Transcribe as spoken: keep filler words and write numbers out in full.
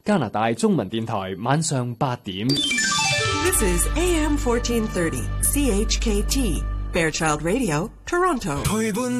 加拿大中文電台晚上八點。 This is A M fourteen thirty C H K T Fairchild Radio, Toronto.